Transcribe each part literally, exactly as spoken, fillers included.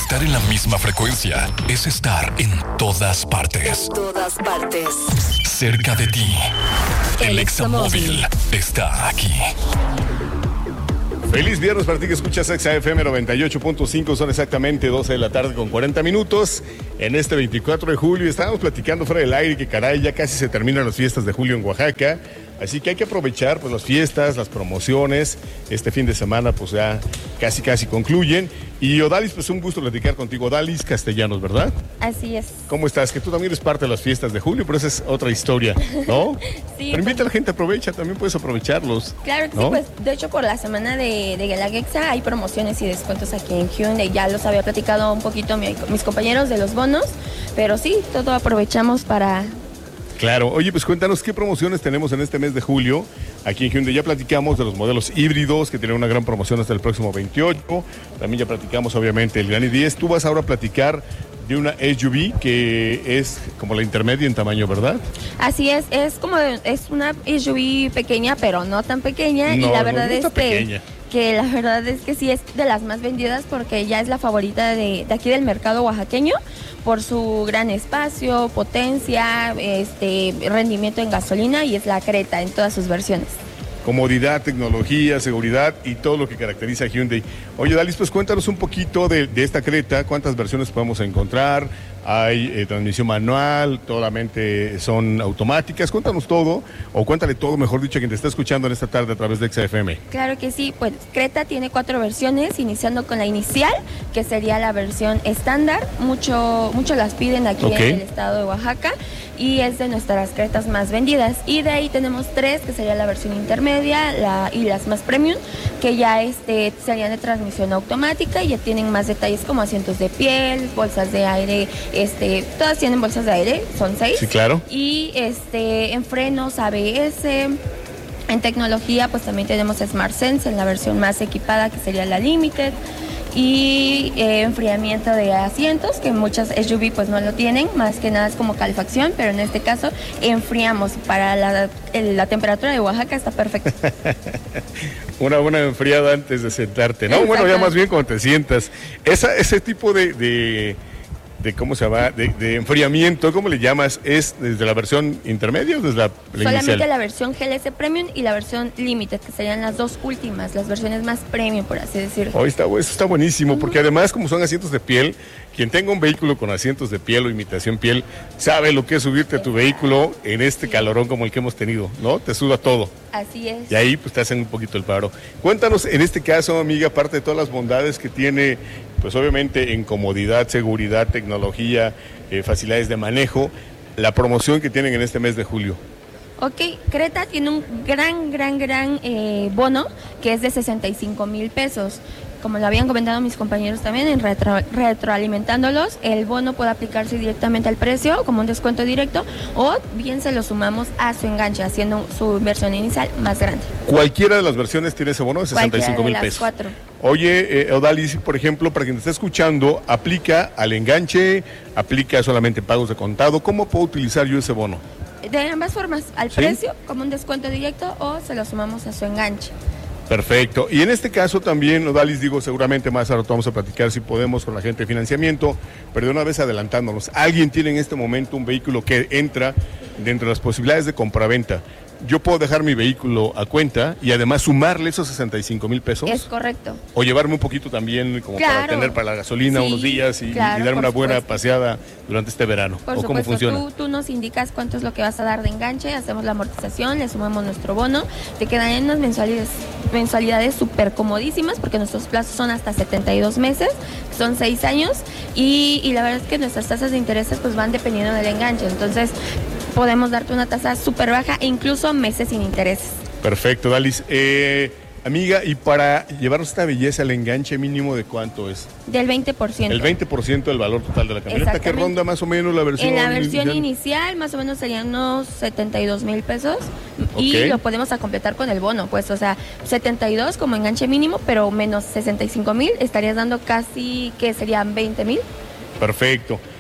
Estar en la misma frecuencia es estar en todas partes. En todas partes. Cerca de ti. El, El Examóvil está aquí. Feliz viernes para ti que escuchas Exa F M noventa y ocho punto cinco, son exactamente doce de la tarde con cuarenta minutos en este veinticuatro de julio. Estábamos platicando fuera del aire que caray, ya casi se terminan las fiestas de julio en Oaxaca, así que hay que aprovechar pues las fiestas, las promociones. Este fin de semana pues ya casi casi concluyen. Y Odalis, pues un gusto platicar contigo. Odalis Castellanos, ¿verdad? Así es. ¿Cómo estás? Que tú también eres parte de las fiestas de julio, pero esa es otra historia, ¿no? Sí. Pero invita pues, a la gente, aprovecha, también puedes aprovecharlos. Claro que ¿no? sí, pues de hecho por la semana de, de Guelaguetza hay promociones y descuentos aquí en Hyundai. Ya los había platicado un poquito mi, mis compañeros de los bonos, pero sí, todo aprovechamos para... Claro. Oye, pues cuéntanos qué promociones tenemos en este mes de julio. Aquí en Hyundai ya platicamos de los modelos híbridos que tienen una gran promoción hasta el próximo veintiocho. También ya platicamos obviamente el Gran i diez. Tú vas ahora a platicar de una S U V que es como la intermedia en tamaño, ¿verdad? Así es, es como es una S U V pequeña, pero no tan pequeña. No, y la no, verdad no es está que... pequeña. que la verdad es que sí es de las más vendidas porque ya es la favorita de, de aquí del mercado oaxaqueño por su gran espacio, potencia, este rendimiento en gasolina, y es la Creta en todas sus versiones. Comodidad, tecnología, seguridad y todo lo que caracteriza a Hyundai. Oye, Dalis, pues cuéntanos un poquito de, de esta Creta, cuántas versiones podemos encontrar. Hay eh, transmisión manual, solamente son automáticas. Cuéntanos todo, o cuéntale todo, mejor dicho, a quien te está escuchando en esta tarde a través de Exa F M. Claro que sí, pues Creta tiene cuatro versiones, iniciando con la inicial, que sería la versión estándar. Mucho, mucho las piden aquí okay. en el estado de Oaxaca, y es de nuestras Cretas más vendidas. Y de ahí tenemos tres, que sería la versión intermedia la, y las más premium, que ya este, serían de transmisión automática y ya tienen más detalles como asientos de piel, bolsas de aire. Este, todas tienen bolsas de aire, son seis. Sí, claro. Y este, en frenos A B S, en tecnología pues también tenemos Smart Sense en la versión más equipada, que sería la Limited. Y eh, enfriamiento de asientos, que muchas S U V pues no lo tienen, más que nada es como calefacción, pero en este caso enfriamos. Para la, la temperatura de Oaxaca está perfecto. Una buena enfriada antes de sentarte, ¿no? Bueno, ya más bien cuando te sientas. Esa, ese tipo de, de, de ¿cómo se llama? De, de enfriamiento, ¿cómo le llamas? ¿Es desde la versión intermedia o desde la, la Solamente inicial? La versión G L S Premium y la versión Limited, que serían las dos últimas, las versiones más premium, por así decirlo. Oh, está, eso está buenísimo, uh-huh. porque además, como son asientos de piel, quien tenga un vehículo con asientos de piel o imitación piel, sabe lo que es subirte a tu vehículo en este sí. calorón como el que hemos tenido, ¿no? Te suda todo. Así es. Y ahí pues te hacen un poquito el paro. Cuéntanos, en este caso, amiga, aparte de todas las bondades que tiene, pues obviamente en comodidad, seguridad, tecnología, eh, facilidades de manejo, la promoción que tienen en este mes de julio. Ok, Creta tiene un gran, gran, gran eh, bono, que es de sesenta y cinco mil pesos. Como lo habían comentado mis compañeros también, en retro, retroalimentándolos, el bono puede aplicarse directamente al precio como un descuento directo, o bien se lo sumamos a su enganche, haciendo su versión inicial más grande. Cualquiera de las versiones tiene ese bono de sesenta y cinco mil pesos. Cuatro. Oye, eh, Odalis, por ejemplo, para quien te está escuchando, ¿aplica al enganche? ¿Aplica solamente pagos de contado? ¿Cómo puedo utilizar yo ese bono? De ambas formas, al ¿Sí? precio como un descuento directo, o se lo sumamos a su enganche. Perfecto. Y en este caso también, Odalis, digo, seguramente más ahora vamos a platicar si podemos con la gente de financiamiento, pero de una vez adelantándonos, ¿alguien tiene en este momento un vehículo que entra dentro de las posibilidades de compraventa? Yo puedo dejar mi vehículo a cuenta y además sumarle esos sesenta y cinco mil pesos. Es correcto. O llevarme un poquito también como claro. para tener para la gasolina sí, unos días y, claro, y darme una buena supuesto. paseada durante este verano. Por ¿O supuesto, cómo funciona? Tú, tú nos indicas cuánto es lo que vas a dar de enganche, hacemos la amortización, le sumamos nuestro bono, te quedan en unas mensualidades mensualidades súper comodísimas, porque nuestros plazos son hasta setenta y dos meses, son seis años, y, y la verdad es que nuestras tasas de intereses pues van dependiendo del enganche, entonces podemos darte una tasa súper baja e incluso meses sin intereses. Perfecto, Dalis. Eh, amiga, y para llevarnos esta belleza, el enganche mínimo ¿de cuánto es? Del veinte por ciento. El veinte por ciento del valor total de la camioneta. ¿Qué ronda más o menos la versión inicial? En la versión inicial, inicial más o menos serían unos setenta y dos mil pesos. Okay. Y lo podemos a completar con el bono, pues, o sea, setenta y dos como enganche mínimo, pero menos sesenta y cinco mil, estarías dando casi, que serían veinte mil. Perfecto.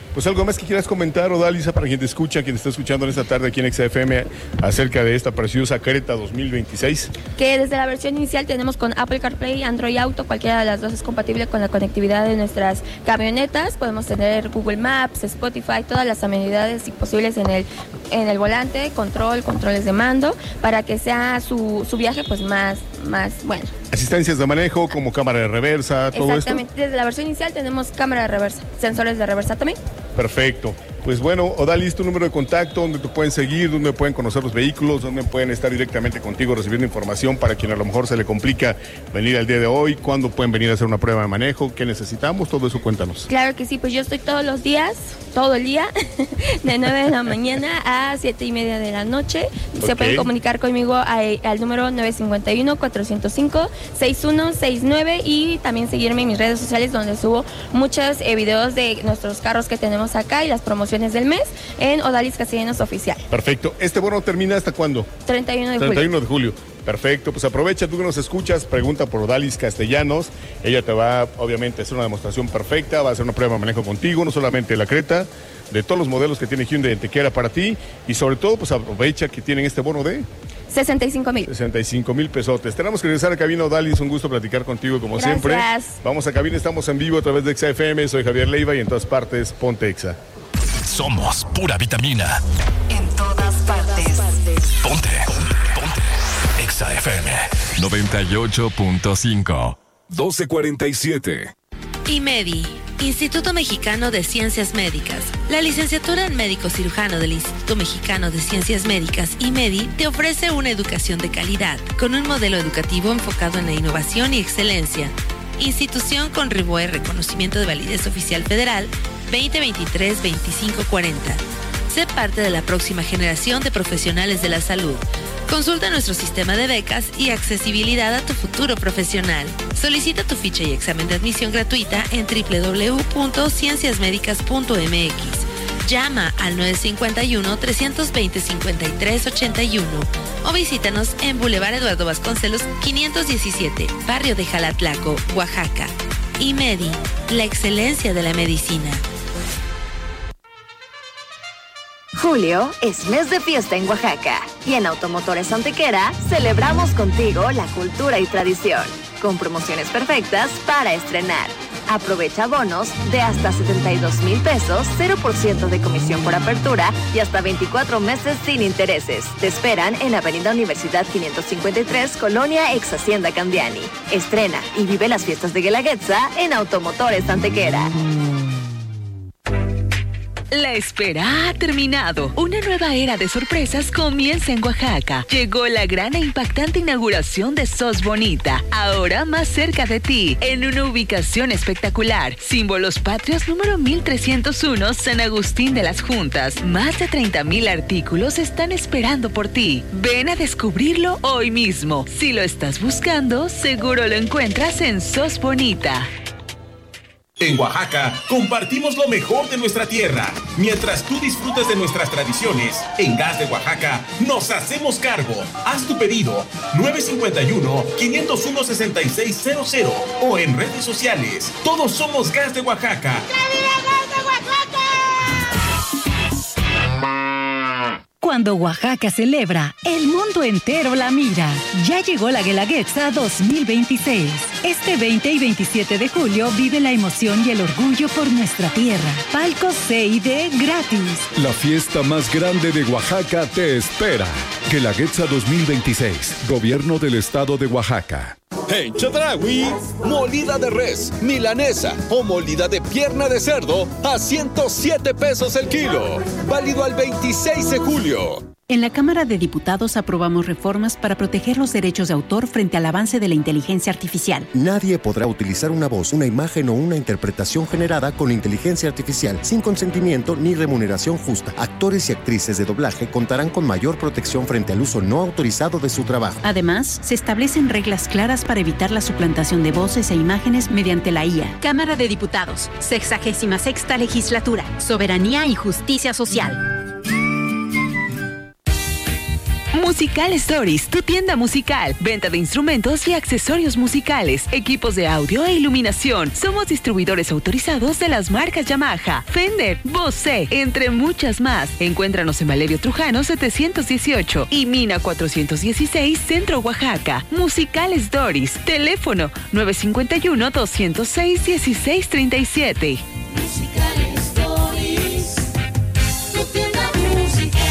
Pues algo más que quieras comentar, Odalisa, para quien te escucha, quien está escuchando en esta tarde aquí en X F M acerca de esta preciosa Creta dos mil veintiséis. Que desde la versión inicial tenemos con Apple CarPlay, Android Auto, cualquiera de las dos es compatible con la conectividad de nuestras camionetas. Podemos tener Google Maps, Spotify, todas las amenidades posibles en el, en el volante, control, controles de mando, para que sea su, su viaje pues más, más bueno. Asistencias de manejo como cámara de reversa, todo esto. Exactamente, desde la versión inicial tenemos cámara de reversa, sensores de reversa también. Perfecto. Pues bueno, Odalis, tu número de contacto, donde te pueden seguir, donde pueden conocer los vehículos, donde pueden estar directamente contigo recibiendo información para quien a lo mejor se le complica venir al día de hoy, cuándo pueden venir a hacer una prueba de manejo, qué necesitamos, todo eso cuéntanos. Claro que sí, pues yo estoy todos los días, todo el día, de nueve de la mañana a siete y media de la noche. Okay. Se pueden comunicar conmigo a, al número nueve cinco uno, cuatro cero cinco, seis uno seis nueve y también seguirme en mis redes sociales donde subo muchos eh, videos de nuestros carros que tenemos acá y las promociones del mes en Odalis Castellanos Oficial. Perfecto. ¿Este bono termina hasta cuándo? treinta y uno de julio. treinta y uno de julio. Perfecto, pues aprovecha, tú que nos escuchas, pregunta por Odalis Castellanos. Ella te va, obviamente, a hacer una demostración perfecta, va a hacer una prueba de manejo contigo, no solamente de la Creta, de todos los modelos que tiene Hyundai en Antequera para ti, y sobre todo, pues aprovecha que tienen este bono de... sesenta y cinco mil. sesenta y cinco mil pesotes. Tenemos que regresar a cabina, Odalis, un gusto platicar contigo como Gracias. siempre. Vamos a cabina, estamos en vivo a través de X F M, soy Javier Leiva y en todas partes, ponte Exa. Somos pura vitamina. En todas partes. Ponte. Ponte. Exa F M noventa y ocho punto cinco. doce cuarenta y siete. IMEDI, Instituto Mexicano de Ciencias Médicas. La licenciatura en médico cirujano del Instituto Mexicano de Ciencias Médicas, IMEDI, te ofrece una educación de calidad, con un modelo educativo enfocado en la innovación y excelencia. Institución con R I B O E, reconocimiento de validez oficial federal veinte veintitrés veinticinco cuarenta. Sé parte de la próxima generación de profesionales de la salud. Consulta nuestro sistema de becas y accesibilidad a tu futuro profesional. Solicita tu ficha y examen de admisión gratuita en doble u doble u doble u punto ciencias médicas punto m x. Llama al nueve cinco uno, tres dos cero, cinco tres ocho uno o visítanos en Boulevard Eduardo Vasconcelos quinientos diecisiete, Barrio de Jalatlaco, Oaxaca. IMEDI, la excelencia de la medicina. Julio es mes de fiesta en Oaxaca y en Automotores Antequera celebramos contigo la cultura y tradición, con promociones perfectas para estrenar. Aprovecha bonos de hasta setenta y dos mil pesos, cero por ciento de comisión por apertura y hasta veinticuatro meses sin intereses. Te esperan en Avenida Universidad quinientos cincuenta y tres, Colonia Ex Hacienda Candiani. Estrena y vive las fiestas de Guelaguetza en Automotores Antequera. La espera ha terminado. Una nueva era de sorpresas comienza en Oaxaca. Llegó la gran e impactante inauguración de Sos Bonita, ahora más cerca de ti, en una ubicación espectacular. Símbolos Patrios número mil trescientos uno, San Agustín de las Juntas. Más de treinta mil artículos están esperando por ti. Ven a descubrirlo hoy mismo. Si lo estás buscando, seguro lo encuentras en Sos Bonita. En Oaxaca, compartimos lo mejor de nuestra tierra. Mientras tú disfrutas de nuestras tradiciones, en Gas de Oaxaca nos hacemos cargo. Haz tu pedido nueve cinco uno, cinco cero uno, seis seis cero cero o en redes sociales. Todos somos Gas de Oaxaca. ¡Que viva Gas de Oaxaca! Cuando Oaxaca celebra, el mundo entero la mira. Ya llegó la Guelaguetza dos mil veintiséis. Este veinte y veintisiete de julio vive la emoción y el orgullo por nuestra tierra. Palcos C y D gratis. La fiesta más grande de Oaxaca te espera. Guelaguetza dos mil veintiséis. Gobierno del Estado de Oaxaca. En Chedraui, molida de res, milanesa o molida de pierna de cerdo a ciento siete pesos el kilo. Válido al veintiséis de julio. En la Cámara de Diputados aprobamos reformas para proteger los derechos de autor frente al avance de la inteligencia artificial. Nadie podrá utilizar una voz, una imagen o una interpretación generada con inteligencia artificial sin consentimiento ni remuneración justa. Actores y actrices de doblaje contarán con mayor protección frente al uso no autorizado de su trabajo. Además, se establecen reglas claras para evitar la suplantación de voces e imágenes mediante la I A. Cámara de Diputados, sexagésima sexta legislatura, soberanía y justicia social. Musical Stories, tu tienda musical. Venta de instrumentos y accesorios musicales, equipos de audio e iluminación. Somos distribuidores autorizados de las marcas Yamaha, Fender, Bose, entre muchas más. Encuéntranos en Valerio Trujano setecientos dieciocho y Mina cuatrocientos dieciséis, Centro, Oaxaca. Musical Stories, teléfono nueve cinco uno, dos cero seis, uno seis tres siete. Musical Stories, tu tienda musical.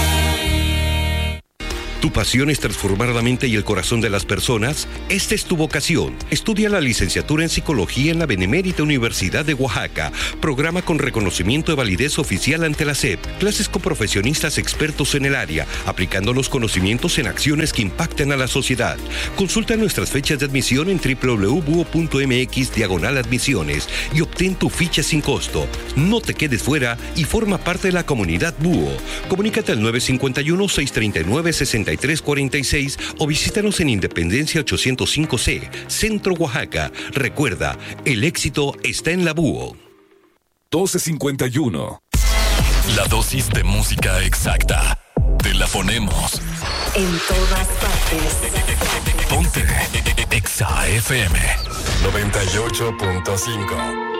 ¿Tu pasión es transformar la mente y el corazón de las personas? Esta es tu vocación. Estudia la licenciatura en Psicología en la Benemérita Universidad de Oaxaca. Programa con reconocimiento de validez oficial ante la S E P. Clases con profesionistas expertos en el área, aplicando los conocimientos en acciones que impactan a la sociedad. Consulta nuestras fechas de admisión en doble u doble u doble u punto búho punto eme equis diagonal admisiones y obtén tu ficha sin costo. No te quedes fuera y forma parte de la comunidad Búho. Comunícate al nueve cinco uno, seis tres nueve, seis tres cuatro seis o visítanos en Independencia ochocientos cinco C, Centro, Oaxaca. Recuerda, el éxito está en la Búho. doce cincuenta y uno. La dosis de música exacta. Te la ponemos en todas partes. Ponte Exa F M noventa y ocho punto cinco.